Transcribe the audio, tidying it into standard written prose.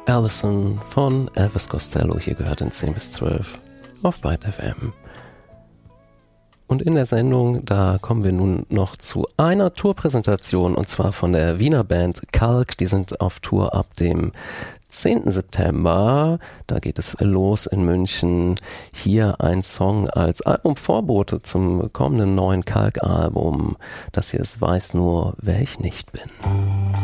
Allison von Elvis Costello, hier gehört in 10 bis 12 auf Byte FM. Und in der Sendung, da kommen wir nun noch zu einer Tourpräsentation, und zwar von der Wiener Band Kalk. Die sind auf Tour ab dem 10. September. Da geht es los in München. Hier ein Song als Albumvorbote zum kommenden neuen Kalk-Album. Das hier ist Weiß nur, wer ich nicht bin.